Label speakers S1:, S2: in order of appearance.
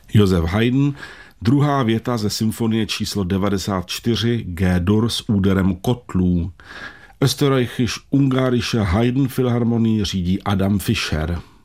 S1: Josef Haydn, druhá věta ze symfonie číslo 94 G-dur s úderem kotlů. Österreichische-Ungarische Haydn Philharmonie řídí Adam Fischer.